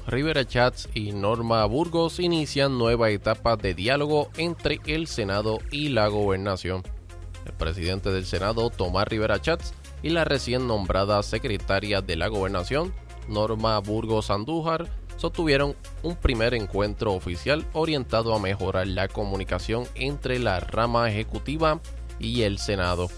Rivera Schatz y Norma Burgos inician nueva etapa de diálogo entre el Senado y la Gobernación. El presidente del Senado, Tomás Rivera Schatz, y la recién nombrada secretaria de la Gobernación, Norma Burgos Andújar, sostuvieron un primer encuentro oficial orientado a mejorar la comunicación entre la rama ejecutiva y el Senado.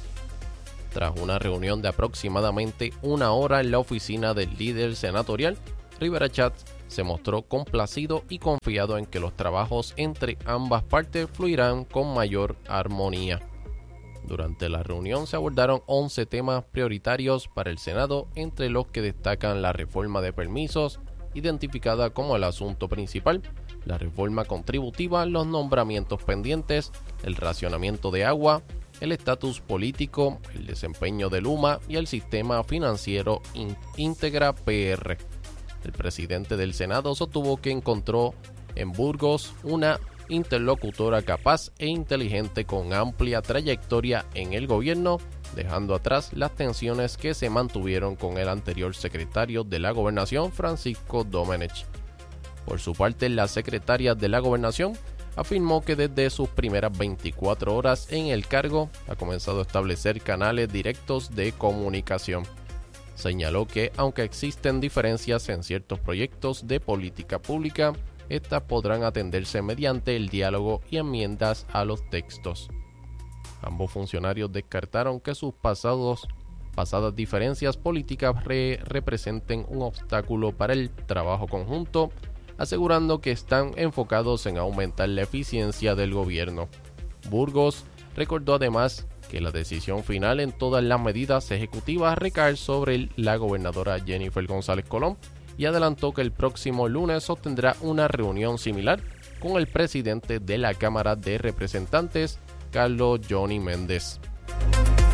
Tras una reunión de aproximadamente una hora en la oficina del líder senatorial, Rivera Schatz se mostró complacido y confiado en que los trabajos entre ambas partes fluirán con mayor armonía. Durante la reunión se abordaron 11 temas prioritarios para el Senado, entre los que destacan la reforma de permisos, identificada como el asunto principal, la reforma contributiva, los nombramientos pendientes, el racionamiento de agua, el estatus político, el desempeño de Luma y el sistema financiero íntegra PR. El presidente del Senado sostuvo que encontró en Burgos una interlocutora capaz e inteligente con amplia trayectoria en el gobierno, dejando atrás las tensiones que se mantuvieron con el anterior secretario de la Gobernación, Francisco Domenech. Por su parte, la secretaria de la Gobernación afirmó que desde sus primeras 24 horas en el cargo ha comenzado a establecer canales directos de comunicación. Señaló que, aunque existen diferencias en ciertos proyectos de política pública, estas podrán atenderse mediante el diálogo y enmiendas a los textos. Ambos funcionarios descartaron que sus pasadas diferencias políticas representen un obstáculo para el trabajo conjunto, asegurando que están enfocados en aumentar la eficiencia del gobierno. Burgos recordó además que la decisión final en todas las medidas ejecutivas recae sobre la gobernadora Jennifer González Colón y adelantó que el próximo lunes sostendrá una reunión similar con el presidente de la Cámara de Representantes, Carlos Johnny Méndez.